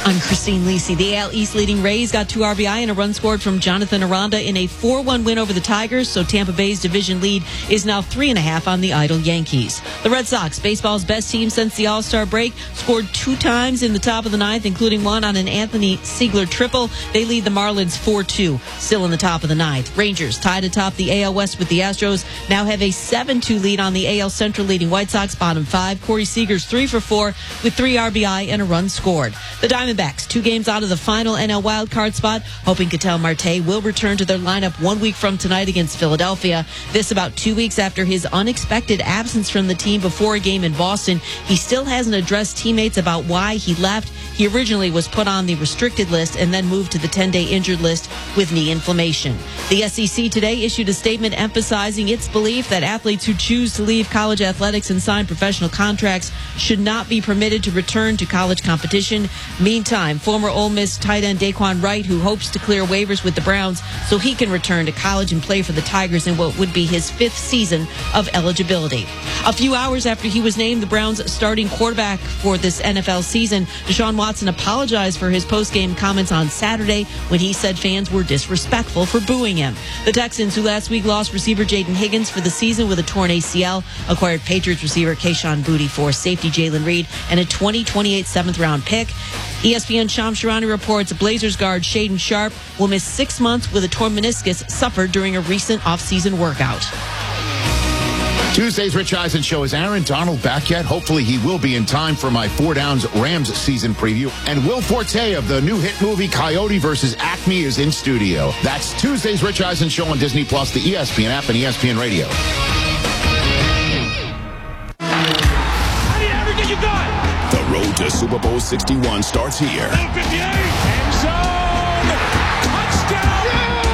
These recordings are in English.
I'm Christine Lisi. The AL East leading Rays got 2 RBI and a run scored from Jonathan Aranda in a 4-1 win over the Tigers, so Tampa Bay's division lead is now 3.5 on the idle Yankees. The Red Sox, baseball's best team since the All-Star break, scored 2 times in the top of the ninth, including one on an Anthony Siegler triple. They lead the Marlins 4-2, still in the top of the ninth. Rangers tied atop the AL West with the Astros, now have a 7-2 lead on the AL Central leading White Sox, bottom 5. Corey Seager's 3 for 4 with 3 RBI and a run scored. The Diamondbacks, 2 games out of the final NL wildcard spot, hoping Ketel Marte will return to their lineup 1 week from tonight against Philadelphia. This about 2 weeks after his unexpected absence from the team before a game in Boston. He still hasn't addressed teammates about why he left. He originally was put on the restricted list and then moved to the 10-day injured list with knee inflammation. The SEC today issued a statement emphasizing its belief that athletes who choose to leave college athletics and sign professional contracts should not be permitted to return to college competition. Meantime, former Ole Miss tight end Daquan Wright, who hopes to clear waivers with the Browns so he can return to college and play for the Tigers in what would be his 5th season of eligibility. A few hours after he was named the Browns' starting quarterback for this NFL season, Deshaun Watson apologized for his post-game comments on Saturday when he said fans were disrespectful for booing him. The Texans, who last week lost receiver Jaden Higgins for the season with a torn ACL, acquired Patriots receiver Kayshon Boutte for safety Jalen Reed and a 2028 7th-round pick. ESPN Shams Charania reports Blazers guard Shaden Sharp will miss 6 months with a torn meniscus suffered during a recent offseason workout. Tuesday's Rich Eisen Show. Is Aaron Donald back yet? Hopefully he will be in time for my 4 Downs Rams season preview. And Will Forte of the new hit movie Coyote vs. Acme is in studio. That's Tuesday's Rich Eisen Show on Disney+, the ESPN app, and ESPN Radio. How many averages you got? The road to Super Bowl 61 starts here. 58, end zone, touchdown!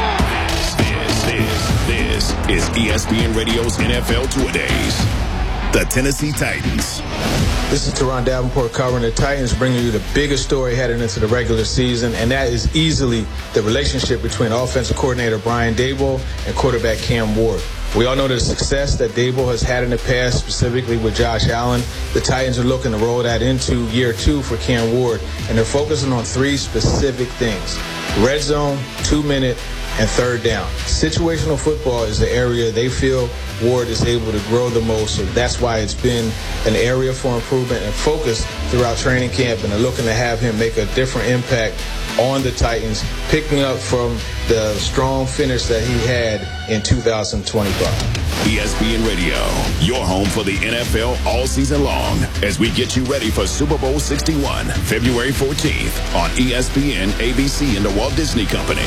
This is ESPN Radio's NFL Two-A-Days. The Tennessee Titans. This is Teron Davenport covering the Titans, bringing you the biggest story heading into the regular season, and that is easily the relationship between offensive coordinator Brian Daboll and quarterback Cam Ward. We all know the success that Daboll has had in the past, specifically with Josh Allen. The Titans are looking to roll that into year 2 for Cam Ward, and they're focusing on 3 specific things: red zone, 2-minute, and 3rd down. Situational football is the area they feel Ward is able to grow the most, so that's why it's been an area for improvement and focus throughout training camp, and they're looking to have him make a different impact on the Titans, picking up from the strong finish that he had in 2025. ESPN Radio, your home for the NFL all season long, as we get you ready for Super Bowl 61, February 14th on ESPN, ABC, and the Walt Disney Company.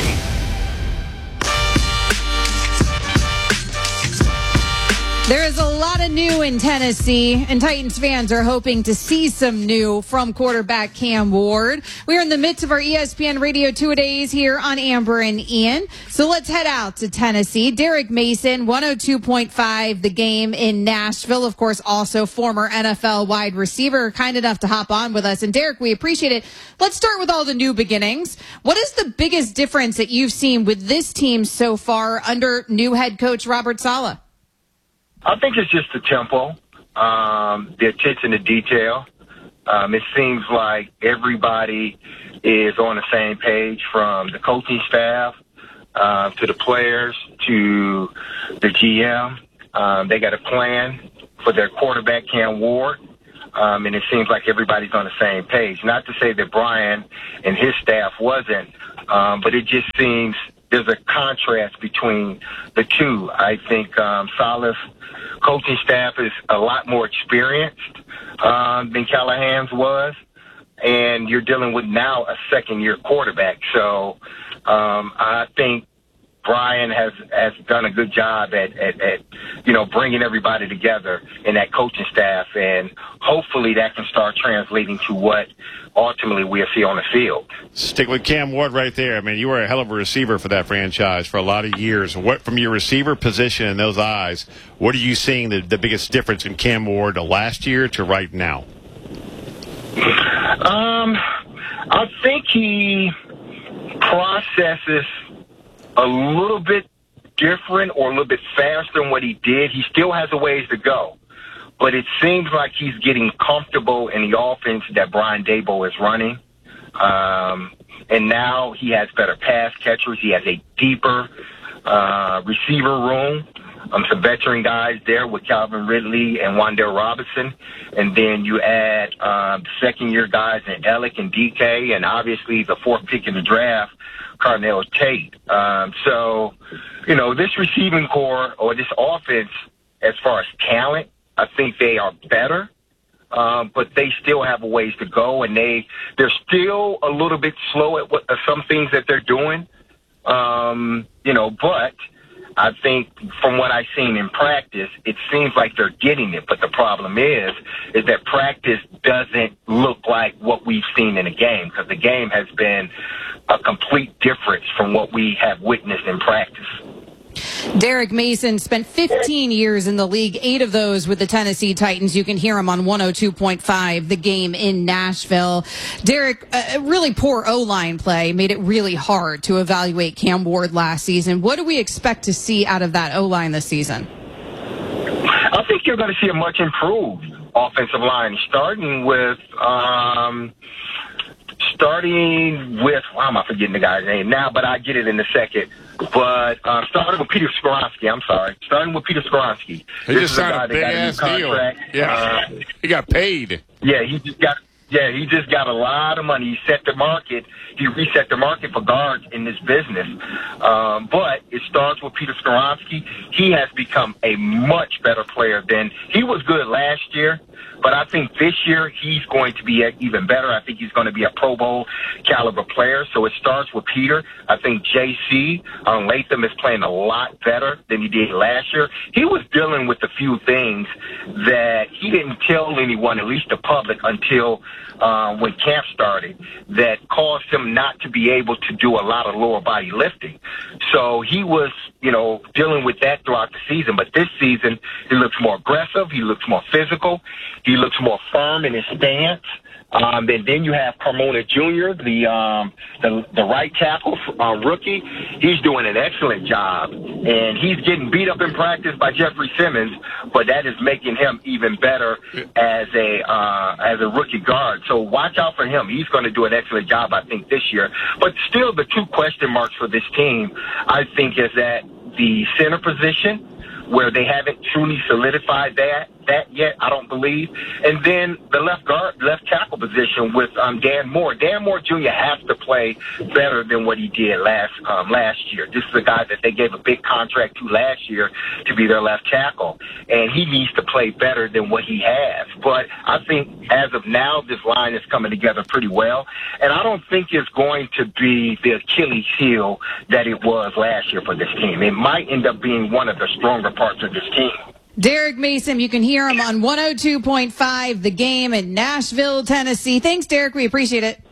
There is a lot of new in Tennessee, and Titans fans are hoping to see some new from quarterback Cam Ward. We are in the midst of our ESPN Radio Two-A-Days here on Amber and Ian. So let's head out to Tennessee. Derek Mason, 102.5 The Game in Nashville. Of course, also former NFL wide receiver, kind enough to hop on with us. And Derek, we appreciate it. Let's start with all the new beginnings. What is the biggest difference that you've seen with this team so far under new head coach Robert Saleh? I think it's just the tempo, the attention to detail. It seems like everybody is on the same page, from the coaching staff to the players to the GM. They got a plan for their quarterback, Cam Ward, and it seems like everybody's on the same page. Not to say that Brian and his staff wasn't, but it just seems there's a contrast between the two. I think Saleh's coaching staff is a lot more experienced than Callahan's was, and you're dealing with now a second-year quarterback. So I think Brian has done a good job at bringing everybody together in that coaching staff, and hopefully that can start translating to what ultimately we'll see on the field. Stick with Cam Ward right there. I mean, you were a hell of a receiver for that franchise for a lot of years. What, from your receiver position in those eyes, what are you seeing the biggest difference in Cam Ward last year to right now? I think he processes a little bit different or a little bit faster than what he did. He still has a ways to go, but it seems like he's getting comfortable in the offense that Brian Daboll is running. And now he has better pass catchers. He has a deeper receiver room. Some veteran guys there with Calvin Ridley and Wan'Dale Robinson. And then you add second-year guys in Ellick and DK, and obviously the fourth pick in the draft, Carnell Tate. So, this receiving core or this offense, as far as talent, I think they are better. But they still have a ways to go, and they're still a little bit slow at some things that they're doing. But I think from what I've seen in practice, it seems like they're getting it. But the problem is that practice doesn't look like what we've seen in a game, because the game has been a complete difference from what we have witnessed in practice. Derek Mason spent 15 years in the league, 8 of those with the Tennessee Titans. You can hear him on 102.5, The Game in Nashville. Derek, really poor O-line play made it really hard to evaluate Cam Ward last season. What do we expect to see out of that O-line this season? I think you're going to see a much improved offensive line, starting with why am I forgetting the guy's name now, but I'll get it in a second. But starting with Peter Skoronski, He just signed a big-ass deal. Yeah, he got paid. Yeah, he just got a lot of money. He reset the market for guards in this business. But it starts with Peter Skoronski. He has become a much better player than he was good last year. But I think this year he's going to be even better. I think he's going to be a Pro Bowl caliber player. So it starts with Peter. I think J.C. Latham is playing a lot better than he did last year. He was dealing with a few things that he didn't tell anyone, at least the public, until when camp started, that caused him not to be able to do a lot of lower body lifting. So he was, dealing with that throughout the season. But this season, he looks more aggressive. He looks more physical. He looks more firm in his stance. And then you have Carmona Jr., the right tackle rookie. He's doing an excellent job, and he's getting beat up in practice by Jeffrey Simmons, but that is making him even better as a rookie guard. So watch out for him. He's going to do an excellent job, I think, this year. But still, the 2 question marks for this team, I think, is that the center position, where they haven't truly solidified that yet, I don't believe. And then the left tackle position with Dan Moore. Dan Moore Jr. has to play better than what he did last year. This is a guy that they gave a big contract to last year to be their left tackle, and he needs to play better than what he has. But I think as of now, this line is coming together pretty well, and I don't think it's going to be the Achilles heel that it was last year for this team. It might end up being one of the stronger parts of this team. Derek Mason, you can hear him on 102.5, The Game in Nashville, Tennessee. Thanks, Derek. We appreciate it.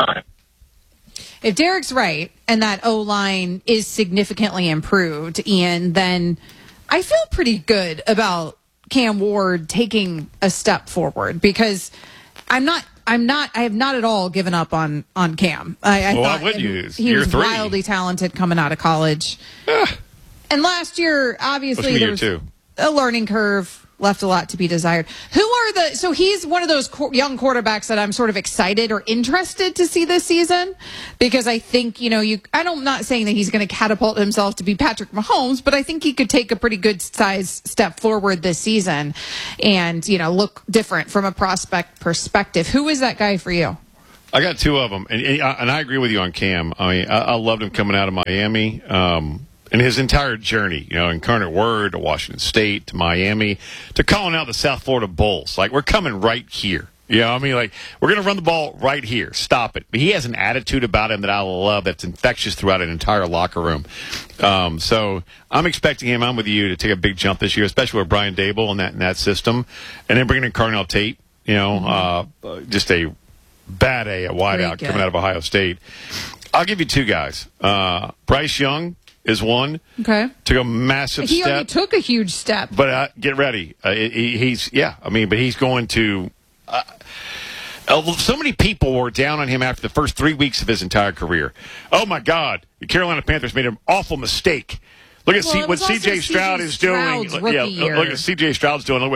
If Derek's right and that O-line is significantly improved, Ian, then I feel pretty good about Cam Ward taking a step forward, because I have not at all given up on Cam. I thought why would you? He was wildly talented coming out of college. And last year, obviously, there was a learning curve, left a lot to be desired. So he's one of those young quarterbacks that I'm sort of excited or interested to see this season, because I think, I'm not saying that he's going to catapult himself to be Patrick Mahomes, but I think he could take a pretty good size step forward this season and, look different from a prospect perspective. Who is that guy for you? I got 2 of them, and I agree with you on Cam. I mean, I loved him coming out of Miami. And his entire journey, Incarnate Word to Washington State to Miami to calling out the South Florida Bulls. Like, we're coming right here. We're going to run the ball right here. Stop it. But he has an attitude about him that I love that's infectious throughout an entire locker room. So I'm expecting him, I'm with you, to take a big jump this year, especially with Brian Daboll in that system. And then bringing in Carnell Tate, just a bad A at wideout coming out of Ohio State. I'll give you 2 guys. Bryce Young is one. Okay. Took a massive step. He already took a huge step. But get ready. But he's going to... so many people were down on him after the first 3 weeks of his entire career. Oh, my God. The Carolina Panthers made an awful mistake. Look at what C.J. Stroud is doing. Look at C.J. Stroud's doing. Look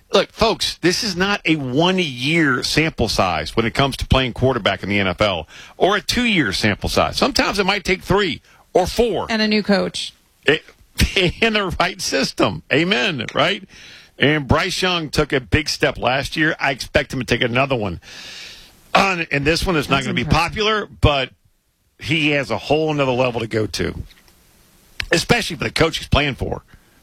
look, folks, this is not a 1-year sample size when it comes to playing quarterback in the NFL, or a 2-year sample size. Sometimes it might take 3 or 4. And a new coach. In the right system. Amen, right? And Bryce Young took a big step last year. I expect him to take another one. And this one is not going to be popular, but he has a whole another level to go to, especially for the coach he's playing for,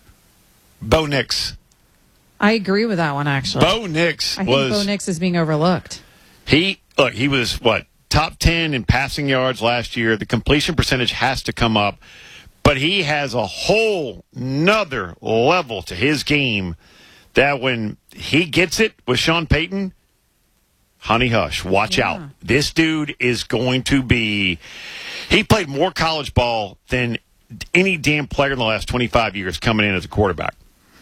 Bo Nix. I agree with that one, actually. Bo Nix I think Bo Nix is being overlooked. He was, top 10 in passing yards last year. The completion percentage has to come up, but he has a whole nother level to his game that when he gets it with Sean Payton, honey hush, watch out. This dude is going to be – he played more college ball than any damn player in the last 25 years coming in as a quarterback.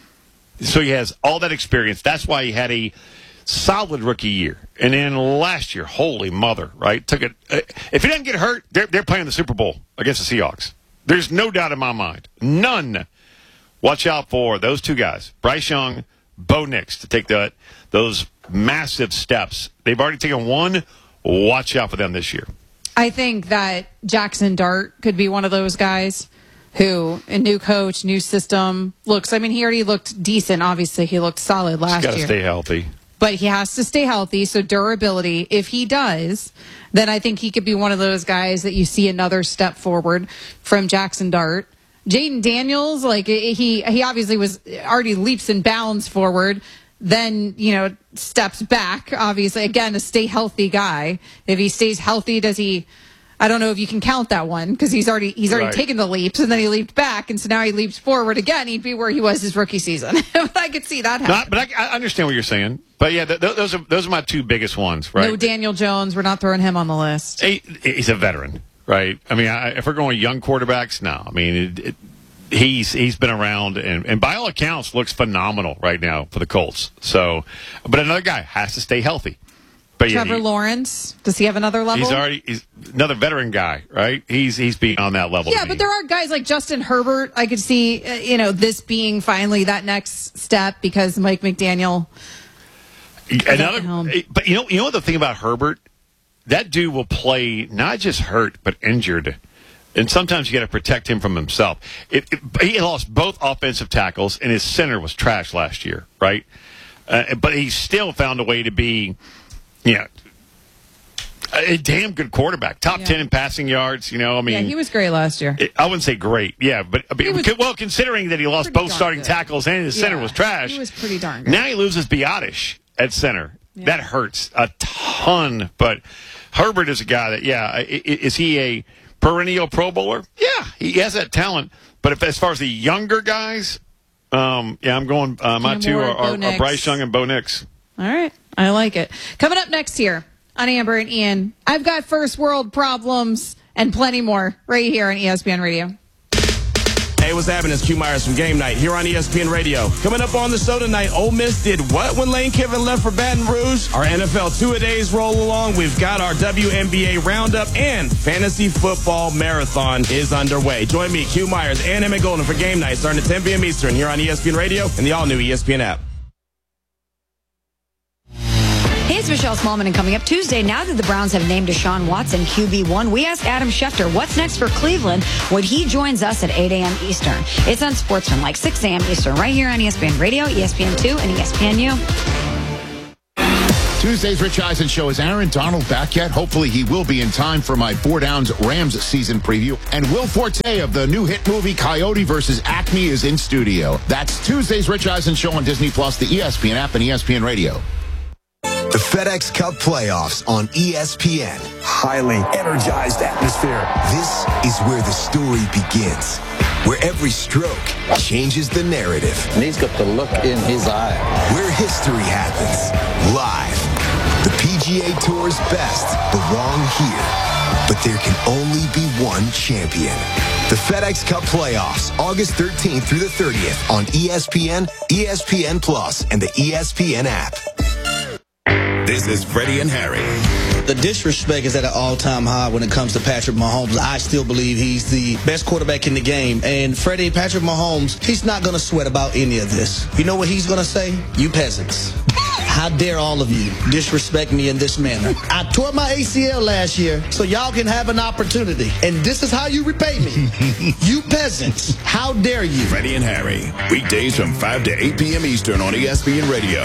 So he has all that experience. That's why he had a solid rookie year. And then last year, holy mother, right? Took it. If he doesn't get hurt, they're playing the Super Bowl against the Seahawks. There's no doubt in my mind. None. Watch out for those two guys, Bryce Young, Bo Nix, to take those massive steps. They've already taken one. Watch out for them this year. I think that Jackson Dart could be one of those guys who, a new coach, new system, he already looked decent. Obviously, he looked solid last year. He's got to stay healthy. But he has to stay healthy, so durability. If he does, then I think he could be one of those guys that you see another step forward from Jackson Dart. Jaden Daniels, he obviously was already leaps and bounds forward, then, steps back, obviously. Again, a stay healthy guy. If he stays healthy, does he... I don't know if you can count that one because he's already right. Taken the leaps and then he leaped back, and so now he leaps forward again. He'd be where he was his rookie season. I could see that happen. But I understand what you're saying. But yeah, those are my two biggest ones, right? No Daniel Jones. We're not throwing him on the list. He's a veteran, right? I mean, if we're going young quarterbacks, no. I mean, he's been around and by all accounts looks phenomenal right now for the Colts. So, but another guy has to stay healthy. But Trevor Lawrence, does he have another level? He's another veteran guy, right? He's beyond that level. Yeah, but there are guys like Justin Herbert. I could see, this being finally that next step because Mike McDaniel. But you know the thing about Herbert, that dude will play not just hurt but injured, and sometimes you got to protect him from himself. He lost both offensive tackles, and his center was trash last year, right? But he still found a way to be. Yeah, a damn good quarterback. Top 10 in passing yards. He was great last year. I wouldn't say great. Yeah, but considering that he lost both starting tackles and his center was trash, he was pretty darn good. Now he loses Biotish at center. Yeah. That hurts a ton. But Herbert is a guy that, is he a perennial Pro Bowler? Yeah, he has that talent. But as far as the younger guys, I'm going. My two are Bryce Young and Bo Nix. All right. I like it. Coming up next here on Amber and Ian, I've got first world problems and plenty more right here on ESPN Radio. Hey, what's happening? It's Q Myers from Game Night here on ESPN Radio. Coming up on the show tonight, Ole Miss did what when Lane Kiffin left for Baton Rouge? Our NFL two-a-days roll along. We've got our WNBA roundup, and Fantasy Football Marathon is underway. Join me, Q Myers, and Emmett Golden for Game Night starting at 10 p.m. Eastern here on ESPN Radio and the all-new ESPN app. Hey, it's Michelle Smallman, and coming up Tuesday, now that the Browns have named Deshaun Watson QB1, we ask Adam Schefter what's next for Cleveland when he joins us at 8 a.m. Eastern. It's on Sportsman, 6 a.m. Eastern, right here on ESPN Radio, ESPN2, and ESPNU. Tuesday's Rich Eisen Show. Is Aaron Donald back yet? Hopefully he will be in time for my 4 Downs Rams season preview. And Will Forte of the new hit movie Coyote vs. Acme is in studio. That's Tuesday's Rich Eisen Show on Disney+, the ESPN app, and ESPN Radio. The FedEx Cup playoffs on ESPN. Highly energized atmosphere. This is where the story begins, where every stroke changes the narrative. And he's got the look in his eye. Where history happens, live. The PGA Tour's best belong here. But there can only be one champion. The FedEx Cup playoffs, August 13th through the 30th on ESPN, ESPN Plus, and the ESPN app. This is Freddie and Harry. The disrespect is at an all-time high when it comes to Patrick Mahomes. I still believe he's the best quarterback in the game. And Patrick Mahomes, he's not going to sweat about any of this. You know what he's going to say? You peasants. How dare all of you disrespect me in this manner? I tore my ACL last year, so y'all can have an opportunity. And this is how you repay me. You peasants. How dare you? Freddie and Harry, weekdays from 5 to 8 p.m. Eastern on ESPN Radio.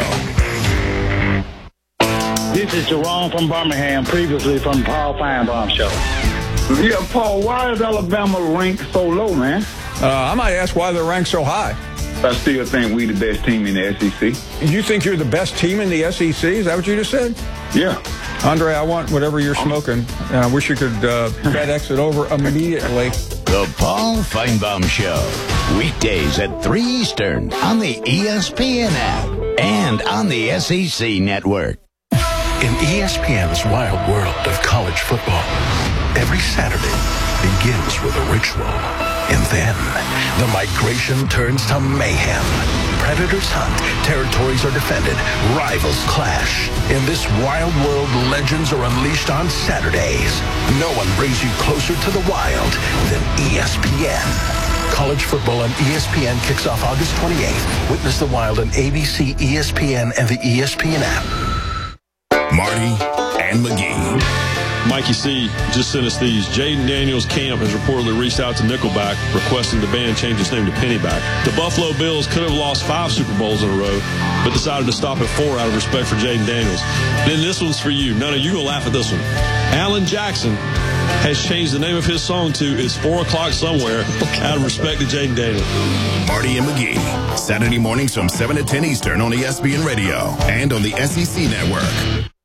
This is Jerome from Birmingham, previously from Paul Feinbaum Show. Yeah, Paul, why is Alabama ranked so low, man? I might ask why they're ranked so high. I still think we're the best team in the SEC. You think you're the best team in the SEC? Is that what you just said? Yeah. Andre, I want whatever you're smoking. And I wish you could FedEx it over immediately. The Paul Feinbaum Show. Weekdays at 3 Eastern on the ESPN app and on the SEC Network. In ESPN's wild world of college football, every Saturday begins with a ritual. And then, the migration turns to mayhem. Predators hunt, territories are defended, rivals clash. In this wild world, legends are unleashed on Saturdays. No one brings you closer to the wild than ESPN. College football on ESPN kicks off August 28th. Witness the wild on ABC, ESPN, and the ESPN app. Marty and McGee. Mikey C. just sent us these. Jaden Daniels' camp has reportedly reached out to Nickelback requesting the band change its name to Pennyback. The Buffalo Bills could have lost 5 Super Bowls in a row, but decided to stop at 4 out of respect for Jaden Daniels. Then this one's for you. None of you gonna laugh at this one. Alan Jackson has changed the name of his song to It's 4 O'Clock Somewhere out of respect to Jaden Daniels. Marty and McGee, Saturday mornings from 7 to 10 Eastern on ESPN Radio and on the SEC Network.